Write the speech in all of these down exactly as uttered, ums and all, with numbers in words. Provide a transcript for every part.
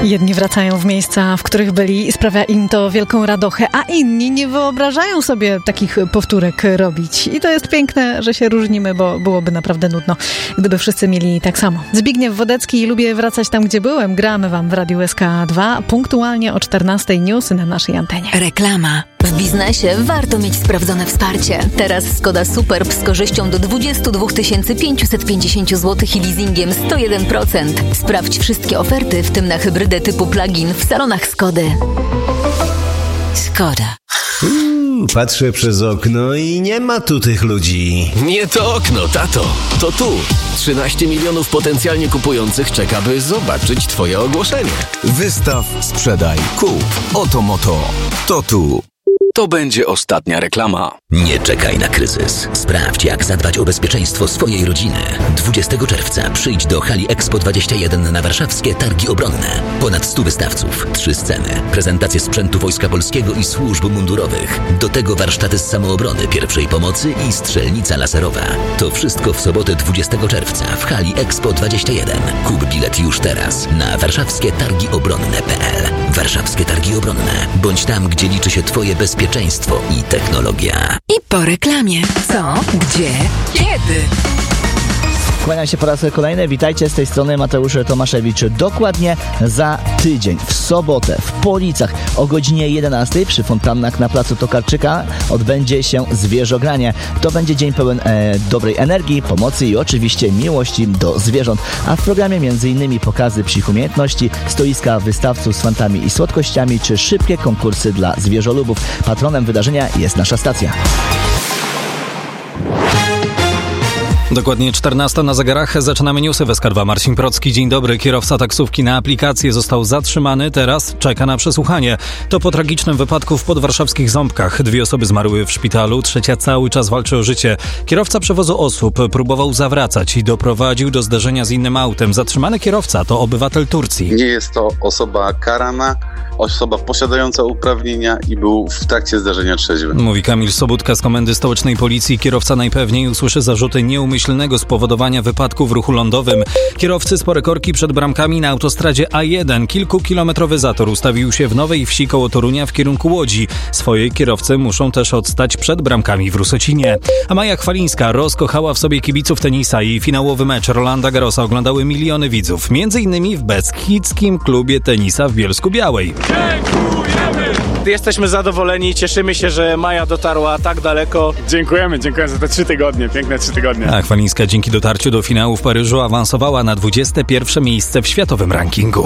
Jedni wracają w miejsca, w których byli i sprawia im to wielką radochę, a inni nie wyobrażają sobie takich powtórek robić. I to jest piękne, że się różnimy, bo byłoby naprawdę nudno, gdyby wszyscy mieli tak samo. Zbigniew Wodecki, lubię wracać tam, gdzie byłem. Gramy wam w Radiu S K dwa, punktualnie o czternastej newsy na naszej antenie. Reklama. W biznesie warto mieć sprawdzone wsparcie. Teraz Skoda Superb z korzyścią do dwadzieścia dwa tysiące pięćset pięćdziesiąt złotych i leasingiem sto jeden procent. Sprawdź wszystkie oferty, w tym na hybrydę typu plug-in w salonach Skody. Skoda. Hmm, patrzę przez okno i nie ma tu tych ludzi. Nie to okno, tato. To tu. trzynaście milionów potencjalnie kupujących czeka, by zobaczyć twoje ogłoszenie. Wystaw, sprzedaj, kup. Oto moto. To tu. To będzie ostatnia reklama. Nie czekaj na kryzys. Sprawdź, jak zadbać o bezpieczeństwo swojej rodziny. dwudziestego czerwca przyjdź do hali Expo dwadzieścia jeden na warszawskie Targi Obronne. Ponad stu wystawców, trzy sceny, prezentacje sprzętu Wojska Polskiego i służb mundurowych. Do tego warsztaty z samoobrony, pierwszej pomocy i strzelnica laserowa. To wszystko w sobotę dwudziestego czerwca w hali Expo dwadzieścia jeden. Kup bilet już teraz na warszawskie targi obronne kropka p l. Warszawskie Targi Obronne. Bądź tam, gdzie liczy się twoje bezpieczeństwo i technologia. I po reklamie. Co? Gdzie? Kiedy? Kłaniam się po raz kolejny. Witajcie, z tej strony Mateusz Tomaszewicz. Dokładnie za tydzień, w sobotę, w Policach o godzinie jedenastej przy fontannach na placu Tokarczyka odbędzie się zwierzogranie. To będzie dzień pełen e, dobrej energii, pomocy i oczywiście miłości do zwierząt. A w programie między innymi pokazy psich umiejętności, stoiska wystawców z fantami i słodkościami, czy szybkie konkursy dla zwierzolubów. Patronem wydarzenia jest nasza stacja. Dokładnie czternasta na zegarach. Zaczynamy newsy w S K dwa. Marcin Procki, dzień dobry. Kierowca taksówki na aplikację został zatrzymany, teraz czeka na przesłuchanie. To po tragicznym wypadku w podwarszawskich Ząbkach. Dwie osoby zmarły w szpitalu, trzecia cały czas walczy o życie. Kierowca przewozu osób próbował zawracać i doprowadził do zderzenia z innym autem. Zatrzymany kierowca to obywatel Turcji. Nie jest to osoba karana, osoba posiadająca uprawnienia i był w trakcie zdarzenia trzeźwy. Mówi Kamil Sobudka z Komendy Stołecznej Policji. Kierowca najpewniej usłyszy zarzuty nieumyślnego spowodowania wypadku w ruchu lądowym. Kierowcy spore korki przed bramkami na autostradzie A jeden. Kilkukilometrowy zator ustawił się w Nowej Wsi koło Torunia w kierunku Łodzi. Swoje kierowcy muszą też odstać przed bramkami w Rusocinie. A Maja Chwalińska rozkochała w sobie kibiców tenisa i finałowy mecz Rolanda Garrosa oglądały miliony widzów. Między innymi w beskidzkim klubie tenisa w Bielsku-Białej. Dziękujemy! Jesteśmy zadowoleni, cieszymy się, że Maja dotarła tak daleko. Dziękujemy, dziękujemy za te trzy tygodnie, piękne trzy tygodnie. A Chwalińska dzięki dotarciu do finału w Paryżu awansowała na dwudzieste pierwsze miejsce w światowym rankingu.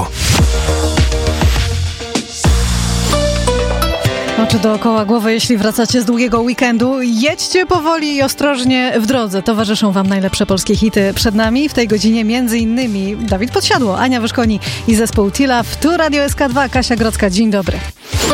Oczy dookoła głowy, jeśli wracacie z długiego weekendu. Jedźcie powoli i ostrożnie w drodze. Towarzyszą wam najlepsze polskie hity przed nami. W tej godzinie między innymi Dawid Podsiadło, Ania Wyszkoni i zespół Tilaf. Tu Radio S K dwa, Kasia Grodzka. Dzień dobry.